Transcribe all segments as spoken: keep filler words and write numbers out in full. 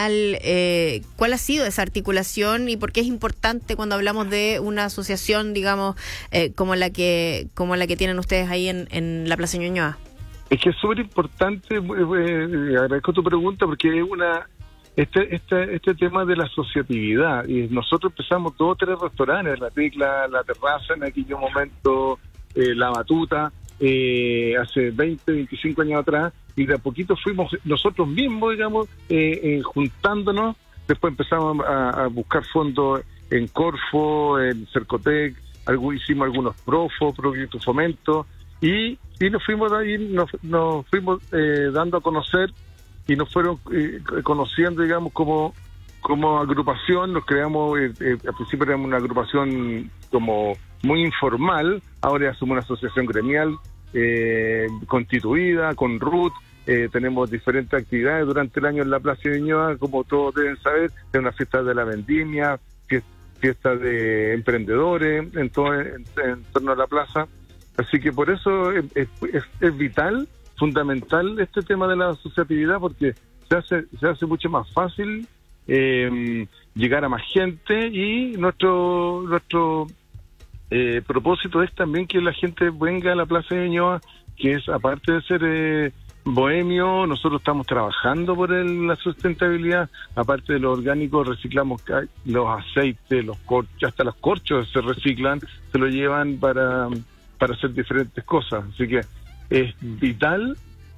gremial, eh, ¿cuál ha sido esa articulación y por qué es importante cuando hablamos de una asociación, digamos, eh, como la que como la que tienen ustedes ahí en, en la Plaza Ñuñoa? Es que es súper importante, eh, agradezco tu pregunta porque es una este este este tema de la asociatividad, y nosotros empezamos dos o tres restaurantes, La Tecla, La Terraza en aquel momento, eh, La Batuta, eh, hace veinte, veinticinco años atrás, y de a poquito fuimos nosotros mismos, digamos, eh, eh, juntándonos. Después empezamos a, a buscar fondos en Corfo, en Cercotec, algo, hicimos algunos profos, proyectos fomento, y, y nos fuimos de ahí, nos, nos fuimos eh, dando a conocer, y nos fueron eh, conociendo, digamos, como como agrupación. Nos creamos, eh, eh, al principio éramos una agrupación como muy informal, ahora ya somos una asociación gremial eh, constituida, con R U T, eh, tenemos diferentes actividades durante el año en la Plaza de Ñuñoa, como todos deben saber, es una fiesta de la vendimia, fiesta, fiesta de emprendedores, en, todo, en, en torno a la plaza, así que por eso es, es, es, es vital, fundamental este tema de la asociatividad, porque se hace se hace mucho más fácil eh, llegar a más gente, y nuestro nuestro eh, propósito es también que la gente venga a la Plaza de Ñuñoa, que es, aparte de ser eh, bohemio, nosotros estamos trabajando por el, la sustentabilidad. Aparte de los orgánicos, reciclamos los aceites, los corchos, hasta los corchos se reciclan, se lo llevan para, para hacer diferentes cosas, así que es vital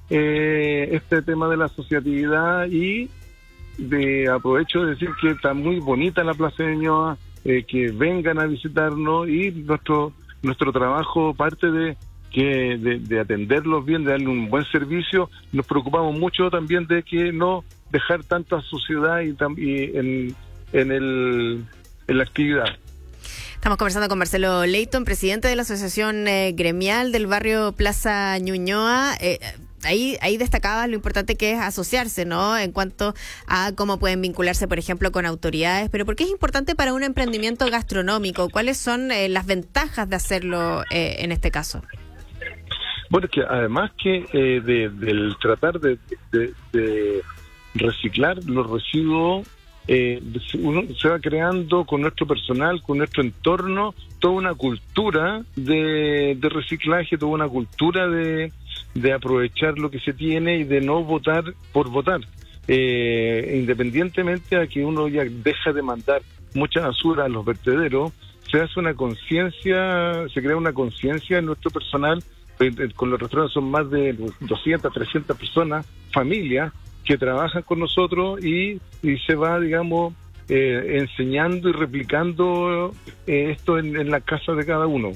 eh, este tema de la asociatividad. Y de aprovecho de decir que está muy bonita la Plaza de Ñuñoa, eh, que vengan a visitarnos, y nuestro nuestro trabajo, parte de que de, de atenderlos bien, de darle un buen servicio. Nos preocupamos mucho también de que no dejar tanta suciedad y, y en, en, el, en la actividad. Estamos conversando con Marcelo Leyton, presidente de la Asociación eh, Gremial del barrio Plaza Ñuñoa. Eh, ahí ahí destacaba lo importante que es asociarse, ¿no? En cuanto a cómo pueden vincularse, por ejemplo, con autoridades. Pero ¿por qué es importante para un emprendimiento gastronómico? ¿Cuáles son eh, las ventajas de hacerlo eh, en este caso? Bueno, que además que eh, de, del tratar de, de, de reciclar los residuos, eh, uno se va creando con nuestro personal, con nuestro entorno, toda una cultura de, de reciclaje, toda una cultura de, de aprovechar lo que se tiene y de no votar por votar. Eh, independientemente a que uno ya deja de mandar mucha basura a los vertederos, se hace una conciencia, se crea una conciencia en nuestro personal. Con los restaurantes son más de doscientas, trescientas personas, familias, que trabajan con nosotros, y, y se va, digamos, eh, enseñando y replicando eh, esto en, en la casa de cada uno.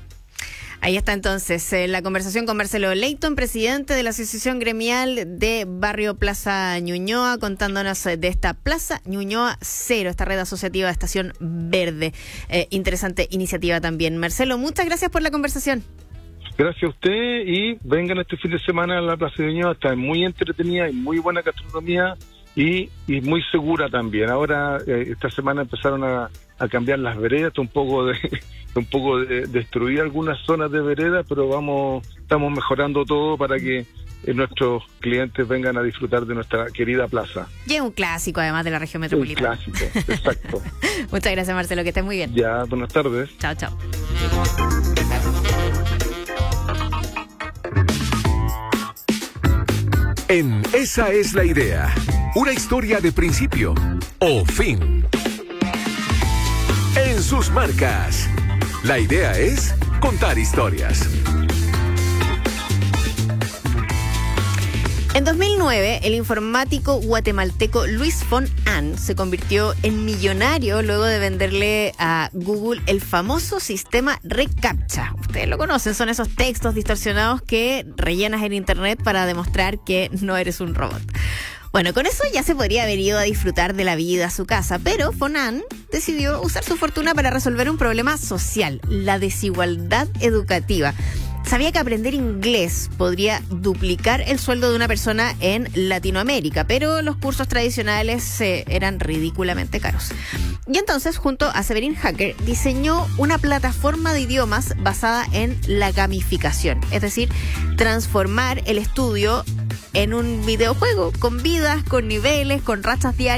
Ahí está entonces eh, la conversación con Marcelo Leyton, presidente de la Asociación Gremial de Barrio Plaza Ñuñoa, contándonos de esta Plaza Ñuñoa Cero, esta red asociativa de Estación Verde. Eh, interesante iniciativa también. Marcelo, muchas gracias por la conversación. Gracias a usted, y vengan este fin de semana a la Plaza de Ñuñoa. Está muy entretenida y muy buena gastronomía, y, y muy segura también. Ahora, eh, esta semana empezaron a, a cambiar las veredas, está un poco de, un poco de, destruir algunas zonas de veredas, pero vamos, estamos mejorando todo para que eh, nuestros clientes vengan a disfrutar de nuestra querida plaza. Y es un clásico, además, de la región metropolitana. Un clásico, exacto. Muchas gracias, Marcelo, que estés muy bien. Ya, buenas tardes. Chao, chao. En Esa es la Idea, una historia de principio o fin. En sus marcas, la idea es contar historias. En dos mil nueve, el informático guatemalteco Luis von Ahn se convirtió en millonario luego de venderle a Google el famoso sistema reCAPTCHA. Ustedes lo conocen, son esos textos distorsionados que rellenas en internet para demostrar que no eres un robot. Bueno, con eso ya se podría haber ido a disfrutar de la vida a su casa, pero von Ahn decidió usar su fortuna para resolver un problema social, la desigualdad educativa. Sabía que aprender inglés podría duplicar el sueldo de una persona en Latinoamérica, pero los cursos tradicionales eh, eran ridículamente caros. Y entonces, junto a Severin Hacker, diseñó una plataforma de idiomas basada en la gamificación, es decir, transformar el estudio en un videojuego con vidas, con niveles, con rachas diarias.